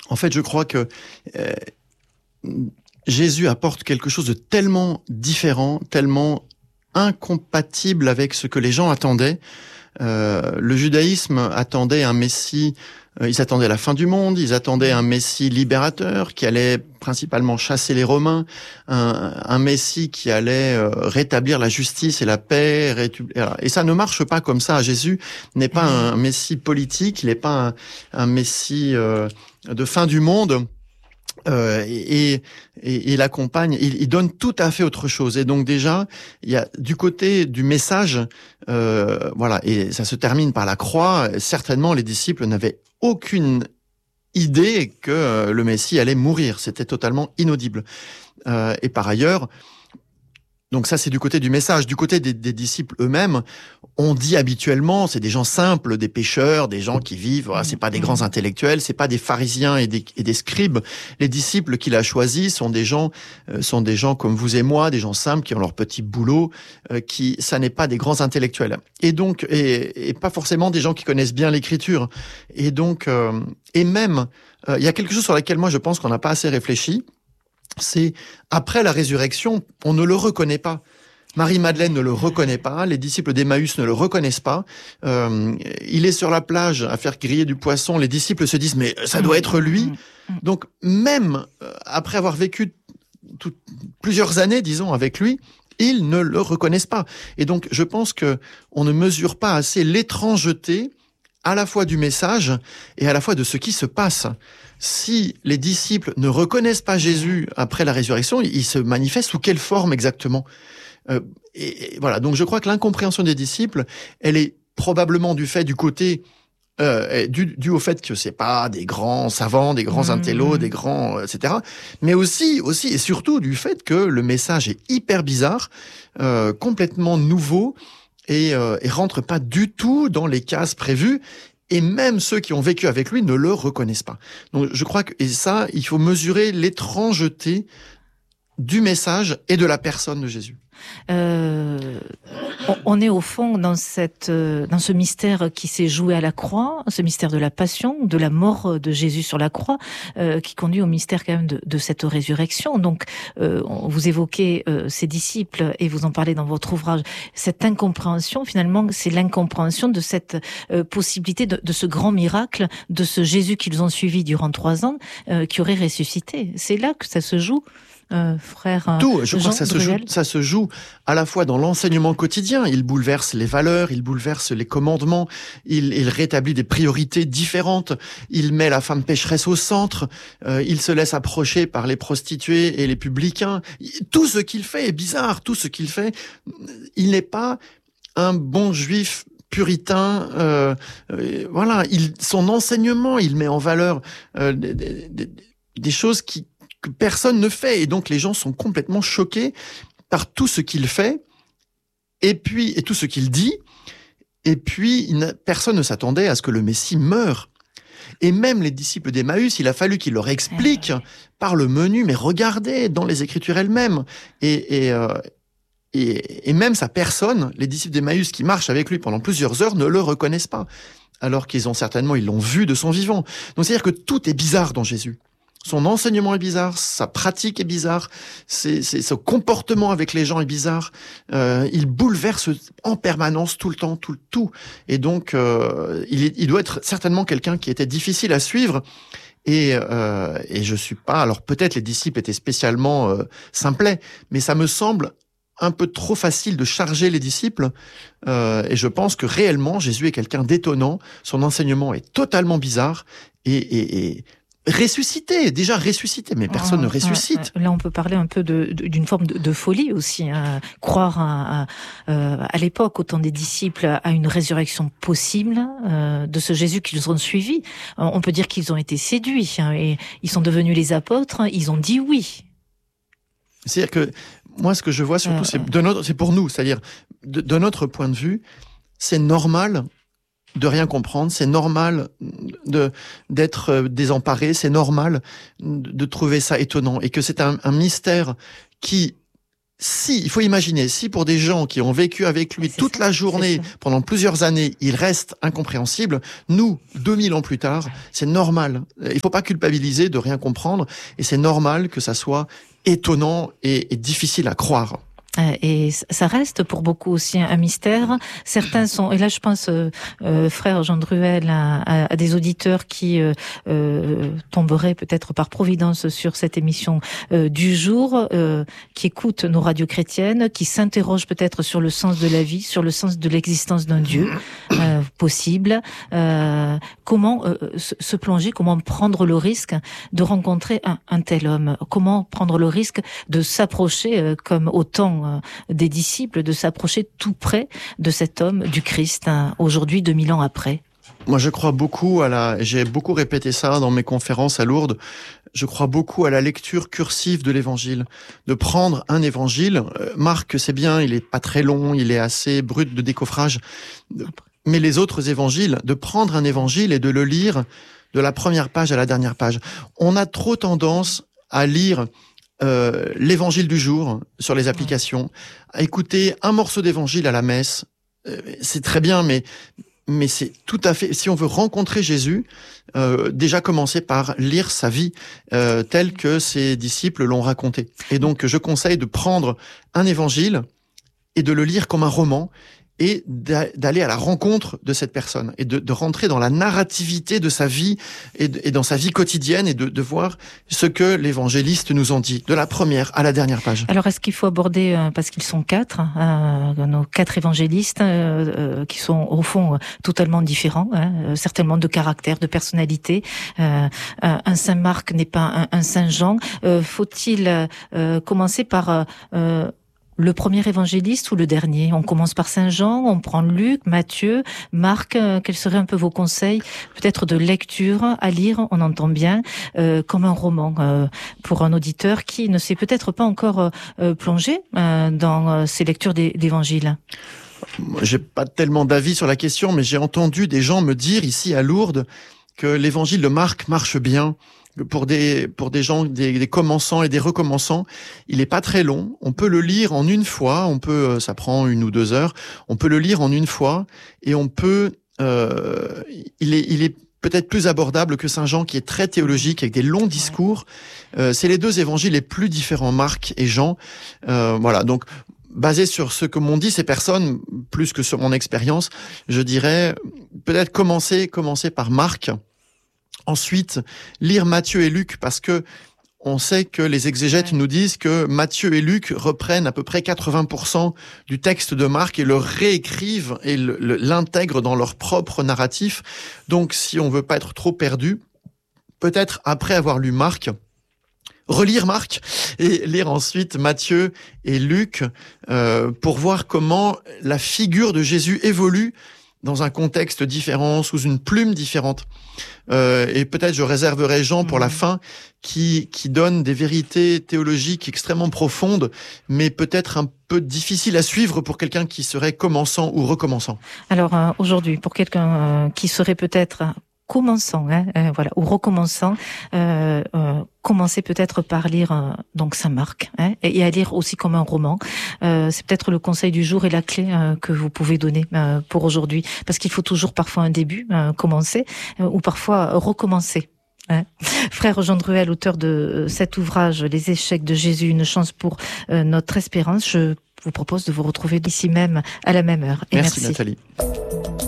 En fait, je crois que Jésus apporte quelque chose de tellement différent, tellement incompatible avec ce que les gens attendaient. Le judaïsme attendait un Messie, ils attendaient la fin du monde, ils attendaient un Messie libérateur qui allait principalement chasser les Romains, un Messie qui allait rétablir la justice et la paix. Et ça ne marche pas comme ça. Jésus n'est pas un Messie politique, il n'est pas un Messie de fin du monde. Il accompagne, il donne tout à fait autre chose. Et donc déjà, il y a du côté du message, voilà, et ça se termine par la croix. Certainement, les disciples n'avaient aucune idée que le Messie allait mourir. C'était totalement inaudible. Et par ailleurs, donc ça, c'est du côté du message. Du côté des disciples eux-mêmes, on dit habituellement, c'est des gens simples, des pécheurs, des gens qui vivent, voilà, c'est pas des grands intellectuels, c'est pas des pharisiens et des scribes. Les disciples qu'il a choisis sont des gens comme vous et moi, des gens simples qui ont leur petit boulot, ça n'est pas des grands intellectuels. Et donc, et pas forcément des gens qui connaissent bien l'écriture. Et donc, et même, il y a quelque chose sur laquelle moi je pense qu'on n'a pas assez réfléchi. C'est après la résurrection, on ne le reconnaît pas. Marie-Madeleine ne le reconnaît pas, les disciples d'Emmaüs ne le reconnaissent pas. Il est sur la plage à faire griller du poisson, les disciples se disent mais ça doit être lui. Donc même après avoir vécu plusieurs années, disons, avec lui, ils ne le reconnaissent pas. Et donc je pense que on ne mesure pas assez l'étrangeté à la fois du message et à la fois de ce qui se passe. Si les disciples ne reconnaissent pas Jésus après la résurrection, il se manifeste sous quelle forme exactement ? Et voilà. Donc je crois que l'incompréhension des disciples, elle est probablement du côté dû au fait que c'est pas des grands savants, des grands intellos, des grands etc. Mais aussi et surtout du fait que le message est hyper bizarre, complètement nouveau et rentre pas du tout dans les cases prévues. Et même ceux qui ont vécu avec lui ne le reconnaissent pas. Donc je crois que, et ça, il faut mesurer l'étrangeté du message et de la personne de Jésus. On est au fond dans ce mystère qui s'est joué à la croix, ce mystère de la passion, de la mort de Jésus sur la croix, qui conduit au mystère quand même de cette résurrection. Donc, vous évoquez ces disciples et vous en parlez dans votre ouvrage. Cette incompréhension, finalement, c'est l'incompréhension de cette possibilité de ce grand miracle, de ce Jésus qu'ils ont suivi durant 3 ans, qui aurait ressuscité. C'est là que ça se joue. Frère tout, je crois que Druel. ça se joue à la fois dans l'enseignement quotidien. Il bouleverse les valeurs, il bouleverse les commandements, il rétablit des priorités différentes, il met la femme pécheresse au centre, il se laisse approcher par les prostituées et les publicains. Tout ce qu'il fait est bizarre, tout ce qu'il fait, il n'est pas un bon juif puritain, voilà, son enseignement, il met en valeur des choses que personne ne fait. Et donc, les gens sont complètement choqués par tout ce qu'il fait et tout ce qu'il dit. Et puis, personne ne s'attendait à ce que le Messie meure. Et même les disciples d'Emmaüs, il a fallu qu'ils leur expliquent par le menu, mais regardez dans les Écritures elles-mêmes. Et même sa personne, les disciples d'Emmaüs qui marchent avec lui pendant plusieurs heures ne le reconnaissent pas. Alors qu'ils ils l'ont vu de son vivant. Donc, c'est-à-dire que tout est bizarre dans Jésus. Son enseignement est bizarre, sa pratique est bizarre, son comportement avec les gens est bizarre. Il bouleverse en permanence, tout le temps, tout. Et donc, il doit être certainement quelqu'un qui était difficile à suivre. Et je suis pas. Alors peut-être les disciples étaient spécialement simplets, mais ça me semble un peu trop facile de charger les disciples. Et je pense que réellement Jésus est quelqu'un d'étonnant. Son enseignement est totalement bizarre et déjà ressuscité, mais personne ne ressuscite. Là, on peut parler un peu d'une forme de folie aussi. Croire à l'époque, au temps des disciples, à une résurrection possible de ce Jésus qu'ils ont suivi. On peut dire qu'ils ont été séduits et ils sont devenus les apôtres. Ils ont dit oui. C'est-à-dire que moi, ce que je vois surtout, c'est pour nous. C'est-à-dire, de notre point de vue, c'est normal de rien comprendre, c'est normal d'être désemparé, c'est normal de trouver ça étonnant, et que c'est un mystère qui il faut imaginer, si pour des gens qui ont vécu avec lui toute la journée, pendant plusieurs années, il reste incompréhensible, nous, 2000 ans plus tard, c'est normal. Il faut pas culpabiliser de rien comprendre, et c'est normal que ça soit étonnant et difficile à croire. Et ça reste pour beaucoup aussi un mystère. Certains sont, et là je pense, frère Jean Druel, à des auditeurs qui tomberaient peut-être par providence sur cette émission du jour, qui écoutent nos radios chrétiennes, qui s'interrogent peut-être sur le sens de la vie, sur le sens de l'existence d'un Dieu possible. Comment se plonger, comment prendre le risque de rencontrer un tel homme, comment prendre le risque de s'approcher comme autant des disciples, de s'approcher tout près de cet homme, du Christ, aujourd'hui, 2000 ans après. Moi, je crois beaucoup j'ai beaucoup répété ça dans mes conférences à Lourdes, je crois beaucoup à la lecture cursive de l'évangile. De prendre un évangile, Marc, c'est bien, il est pas très long, il est assez brut de décoffrage, mais les autres évangiles, de prendre un évangile et de le lire de la première page à la dernière page. On a trop tendance à lire l'évangile du jour sur les applications, à écouter un morceau d'évangile à la messe, c'est très bien, mais c'est tout à fait, si on veut rencontrer Jésus, déjà commencer par lire sa vie telle que ses disciples l'ont racontée. Et donc je conseille de prendre un évangile et de le lire comme un roman, et d'aller à la rencontre de cette personne, et de rentrer dans la narrativité de sa vie et dans sa vie quotidienne, et de voir ce que l'évangéliste nous en dit, de la première à la dernière page. Alors est-ce qu'il faut aborder, parce qu'ils sont quatre, nos quatre évangélistes, qui sont au fond totalement différents, certainement de caractère, de personnalité. Un Saint Marc n'est pas un Saint Jean. Faut-il commencer par le premier évangéliste ou le dernier? On commence par Saint Jean, on prend Luc, Matthieu, Marc. Quels seraient un peu vos conseils, peut-être de lecture à lire, on entend bien, comme un roman, pour un auditeur qui ne s'est peut-être pas encore plongé dans ces lectures d'évangile? J'ai pas tellement d'avis sur la question, mais j'ai entendu des gens me dire ici à Lourdes que l'évangile de Marc marche bien. Pour des gens, des commençants et des recommençants, il est pas très long. On peut le lire en une fois. Ça prend 1 ou 2 heures. On peut le lire en une fois, et il est peut-être plus abordable que Saint Jean, qui est très théologique, avec des longs discours. C'est les 2 évangiles les plus différents, Marc et Jean. Voilà. Donc, basé sur ce que m'ont dit ces personnes, plus que sur mon expérience, je dirais peut-être commencer par Marc. Ensuite, lire Matthieu et Luc, parce que on sait que les exégètes nous disent que Matthieu et Luc reprennent à peu près 80% du texte de Marc et le réécrivent et l'intègrent dans leur propre narratif. Donc, si on veut pas être trop perdu, peut-être après avoir lu Marc, relire Marc et lire ensuite Matthieu et Luc pour voir comment la figure de Jésus évolue dans un contexte différent, sous une plume différente. Et peut-être je réserverai Jean pour la fin, qui donne des vérités théologiques extrêmement profondes, mais peut-être un peu difficiles à suivre pour quelqu'un qui serait commençant ou recommençant. Alors aujourd'hui, pour quelqu'un qui serait peut-être commençant, ou recommençant, commencer peut-être par lire donc Saint Marc, et à lire aussi comme un roman. C'est peut-être le conseil du jour et la clé que vous pouvez donner pour aujourd'hui, parce qu'il faut toujours parfois un début, commencer, ou parfois recommencer. Frère Jean Druel, auteur de cet ouvrage, Les échecs de Jésus, une chance pour notre espérance, je vous propose de vous retrouver ici même à la même heure. Et merci. Nathalie.